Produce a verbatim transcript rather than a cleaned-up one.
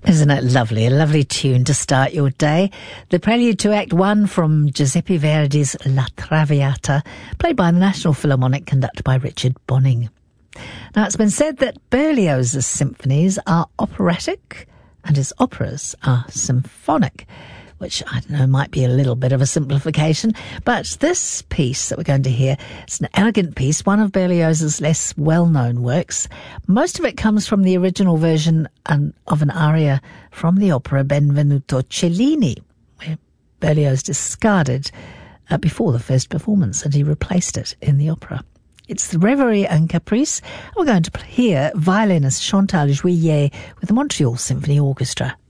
Isn't it lovely? A lovely tune to start your day. The prelude to Act One from Giuseppe Verdi's La Traviata, played by the National Philharmonic, conducted by Richard Bonning. Now, it's been said that Berlioz's symphonies are operatic and his operas are symphonic, which, I don't know, might be a little bit of a simplification. But this piece that we're going to hear is an elegant piece, one of Berlioz's less well-known works. Most of it comes from the original version um, of an aria from the opera Benvenuto Cellini, where Berlioz discarded uh, before the first performance, and he replaced it in the opera. It's the Reverie and Caprice. We're going to hear violinist Chantal Juillet with the Montreal Symphony Orchestra.